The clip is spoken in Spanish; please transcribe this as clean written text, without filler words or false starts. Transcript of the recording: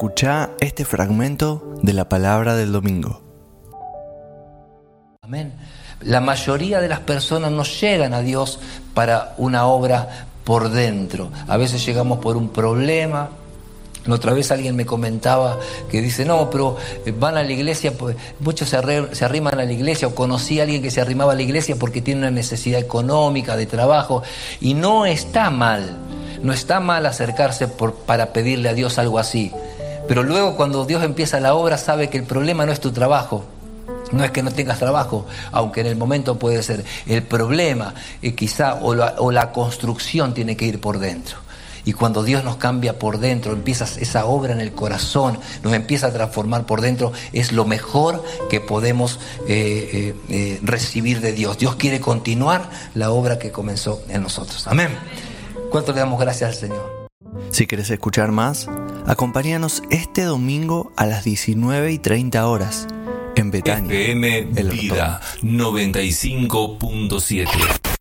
Escuchá este fragmento de la palabra del domingo. Amén. La mayoría de las personas no llegan a Dios para una obra por dentro. A veces llegamos por un problema. La otra vez alguien me comentaba que dice, no, pero van a la iglesia, pues, muchos se arriman a la iglesia, o conocí a alguien que se arrimaba a la iglesia porque tiene una necesidad económica, de trabajo, y no está mal acercarse para pedirle a Dios algo así. Pero luego cuando Dios empieza la obra sabe que el problema no es tu trabajo. No es que no tengas trabajo, aunque en el momento puede ser. El problema quizá o la construcción tiene que ir por dentro. Y cuando Dios nos cambia por dentro, empieza esa obra en el corazón, nos empieza a transformar por dentro, es lo mejor que podemos recibir de Dios. Dios quiere continuar la obra que comenzó en nosotros. Amén. ¿Cuánto le damos gracias al Señor? Si querés escuchar más, acompáñanos este domingo a las 19:30 en Betania, FM Vida 95.7.